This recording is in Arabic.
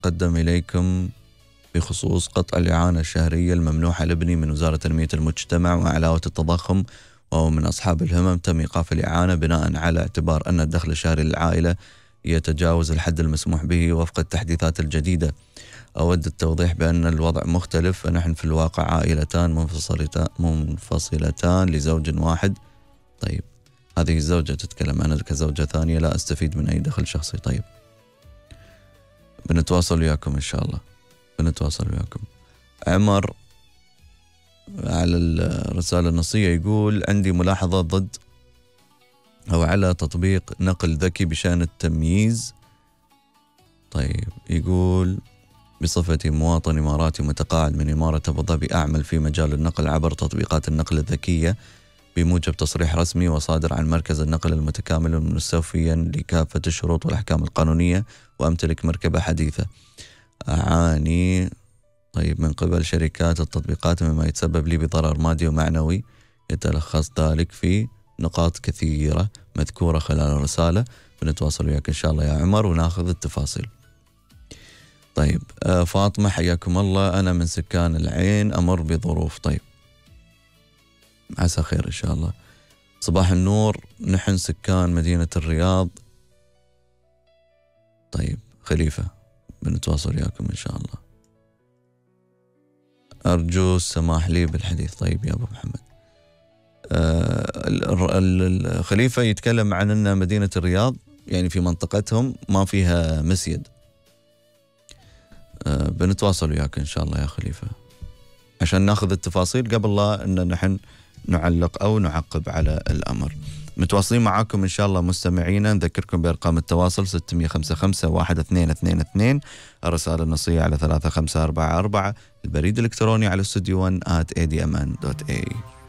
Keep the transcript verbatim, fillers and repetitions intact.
قدم إليكم بخصوص قطع الإعانة الشهرية الممنوحة لابني من وزارة تنمية المجتمع وعلاوة التضخم، وهو من أصحاب الهمم. تم إيقاف الإعانة بناء على اعتبار أن الدخل الشهري للعائلة يتجاوز الحد المسموح به وفق التحديثات الجديدة. أود التوضيح بأن الوضع مختلف، فنحن في الواقع عائلتان منفصلتان, منفصلتان لزوج واحد. طيب هذه الزوجة تتكلم، أنا كزوجة ثانية لا أستفيد من أي دخل شخصي. طيب بنتواصل وياكم إن شاء الله، بنتواصل وياكم. عمر على الرسالة النصية يقول عندي ملاحظة ضد أو على تطبيق نقل ذكي بشأن التمييز. طيب يقول بصفتي مواطن إماراتي متقاعد من إمارة أبو ظبي أعمل في مجال النقل عبر تطبيقات النقل الذكية بموجب تصريح رسمي وصادر عن مركز النقل المتكامل مستوفيا لكافة الشروط والأحكام القانونية، وأمتلك مركبة حديثة. أعاني طيب من قبل شركات التطبيقات مما يتسبب لي بضرر مادي ومعنوي، يتلخص ذلك في نقاط كثيرة مذكورة خلال الرسالة. بنتواصل وياك إن شاء الله يا عمر وناخذ التفاصيل. طيب آه فاطمة حياكم الله، أنا من سكان العين أمر بظروف. طيب عسى خير إن شاء الله. صباح النور، نحن سكان مدينة الرياض. طيب خليفة بنتواصل وياكم إن شاء الله، أرجو السماح لي بالحديث. طيب يا أبو محمد. آه الخليفة يتكلم عن أن مدينة الرياض يعني في منطقتهم ما فيها مسجد. آه بنتواصل وياك إن شاء الله يا خليفة عشان ناخذ التفاصيل قبل لا أن نحن نعلق أو نعقب على الأمر. متواصلين معاكم إن شاء الله مستمعينا. نذكركم بأرقام التواصل ستة خمسة خمسة واحد اثنين اثنين اثنين، الرسالة النصية على ثلاثة خمسة أربعة أربعة، البريد الإلكتروني على استوديو ون آت إيه دي إم إن دوت إيه.